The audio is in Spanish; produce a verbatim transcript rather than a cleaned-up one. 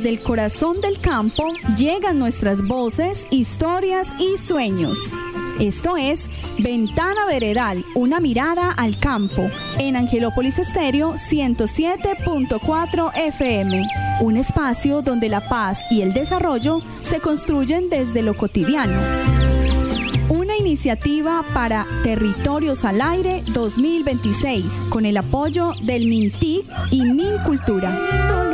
desde el corazón del campo llegan nuestras voces, historias y sueños. Esto es Ventana Veredal, una mirada al campo, en Angelópolis Estéreo ciento siete punto cuatro F M. Un espacio donde la paz y el desarrollo se construyen desde lo cotidiano. Una iniciativa para Territorios al Aire dos mil veintiséis, con el apoyo del MINTIC y MINCULTURA.